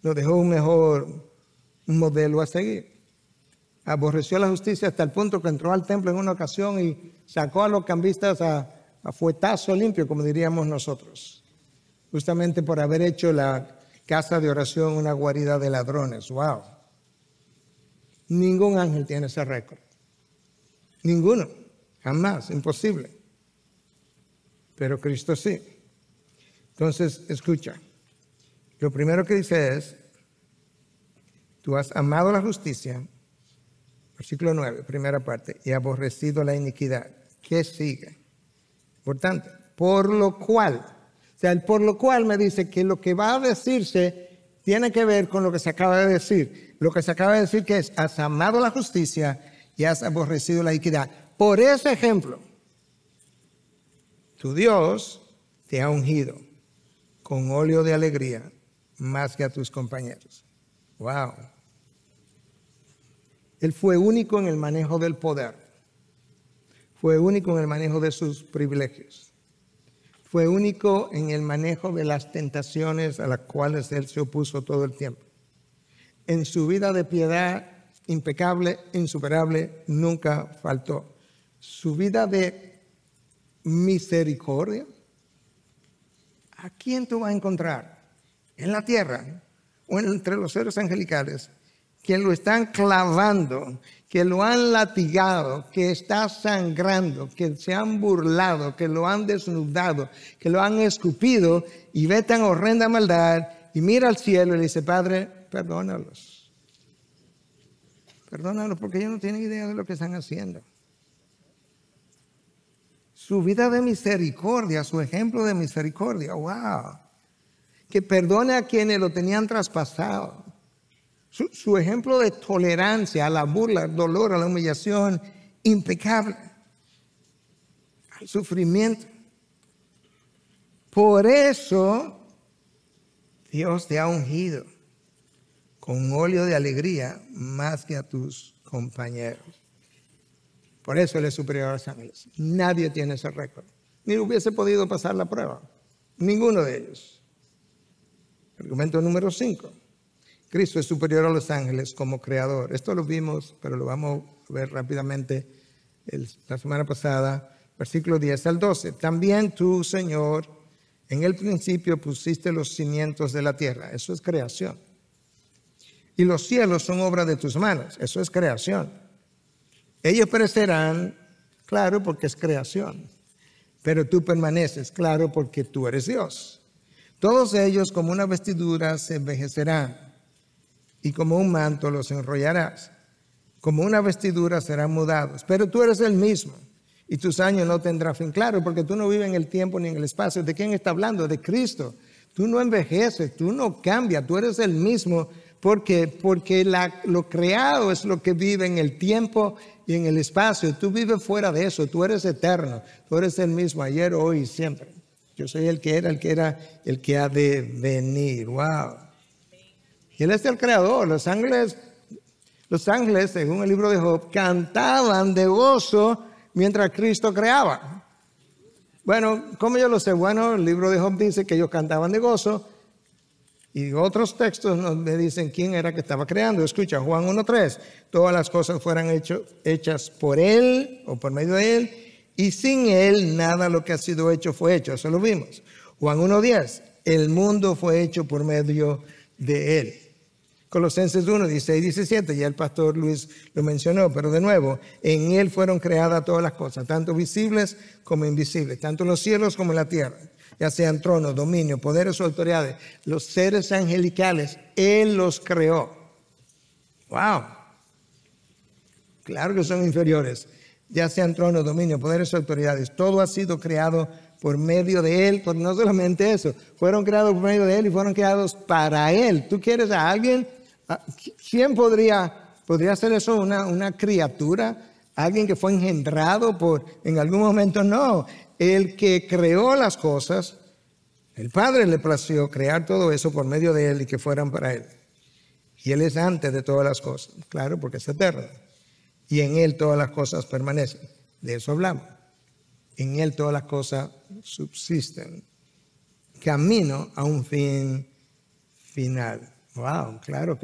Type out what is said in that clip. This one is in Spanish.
nos dejó un modelo a seguir. Aborreció la justicia hasta el punto que entró al templo en una ocasión y sacó a los cambistas a fuetazo limpio, como diríamos nosotros, justamente por haber hecho la casa de oración una guarida de ladrones. ¡Wow! Ningún ángel tiene ese récord. Ninguno. Jamás. Imposible. Pero Cristo sí. Entonces, escucha. Lo primero que dice es, tú has amado la justicia, versículo 9, primera parte, y aborrecido la iniquidad. ¿Qué sigue? Importante. Por lo cual, o sea, el por lo cual me dice que lo que va a decirse tiene que ver con lo que se acaba de decir. Lo que se acaba de decir que es, has amado la justicia y has aborrecido la iniquidad. Por ese ejemplo, tu Dios te ha ungido con óleo de alegría más que a tus compañeros. Wow. Él fue único en el manejo del poder. Fue único en el manejo de sus privilegios. Fue único en el manejo de las tentaciones a las cuales él se opuso todo el tiempo. En su vida de piedad impecable, insuperable, nunca faltó. Su vida de misericordia, ¿a quién tú vas a encontrar? En la tierra o entre los seres angelicales, que lo están clavando, que lo han latigado, que está sangrando, que se han burlado, que lo han desnudado, que lo han escupido y ve tan horrenda maldad y mira al cielo y le dice, Padre, perdónalos. Perdónalos porque ellos no tienen idea de lo que están haciendo. Su vida de misericordia, su ejemplo de misericordia, wow. Que perdone a quienes lo tenían traspasado. Su ejemplo de tolerancia a la burla, al dolor, a la humillación, impecable, al sufrimiento. Por eso Dios te ha ungido con óleo de alegría más que a tus compañeros. Por eso Él es superior a los ángeles. Nadie tiene ese récord. Ni hubiese podido pasar la prueba. Ninguno de ellos. Argumento número 5. Cristo es superior a los ángeles como creador. Esto lo vimos, pero lo vamos a ver rápidamente la semana pasada. Versículo 10 al 12. También tú, Señor, en el principio pusiste los cimientos de la tierra. Eso es creación. Y los cielos son obra de tus manos. Eso es creación. Ellos perecerán, claro, porque es creación. Pero tú permaneces, claro, porque tú eres Dios. Todos ellos como una vestidura se envejecerán. Y como un manto los enrollarás. Como una vestidura serán mudados. Pero tú eres el mismo. Y tus años no tendrán fin. Claro, porque tú no vives en el tiempo ni en el espacio. ¿De quién está hablando? De Cristo. Tú no envejeces, tú no cambias. Tú eres el mismo. Porque lo creado es lo que vive en el tiempo y en el espacio. Tú vives fuera de eso. Tú eres eterno. Tú eres el mismo ayer, hoy y siempre. Yo soy el que era, el que ha de venir. Wow. Y Él es el creador. Los ángeles, según el libro de Job, cantaban de gozo mientras Cristo creaba. Bueno, ¿cómo yo lo sé? Bueno, el libro de Job dice que ellos cantaban de gozo. Y otros textos me dicen quién era que estaba creando. Escucha, Juan 1:3. Todas las cosas fueran hechas por Él o por medio de Él. Y sin Él nada lo que ha sido hecho fue hecho. Eso lo vimos. Juan 1:10. El mundo fue hecho por medio de Él. Colosenses 1:16-17, ya el pastor Luis lo mencionó, pero de nuevo, en Él fueron creadas todas las cosas, tanto visibles como invisibles, tanto en los cielos como en la tierra, ya sean tronos, dominios, poderes o autoridades, los seres angelicales, Él los creó. ¡Wow! Claro que son inferiores, ya sean tronos, dominios, poderes o autoridades, todo ha sido creado por medio de Él, pero no solamente eso, fueron creados por medio de Él y fueron creados para Él. ¿Tú quieres a alguien? ¿Quién podría hacer eso? ¿Una criatura? ¿Alguien que fue engendrado en algún momento? No, el que creó las cosas, el Padre le plació crear todo eso por medio de Él y que fueran para Él. Y Él es antes de todas las cosas, claro, porque es eterno. Y en Él todas las cosas permanecen. De eso hablamos. En Él todas las cosas subsisten. Camino a un fin final. Wow, claro que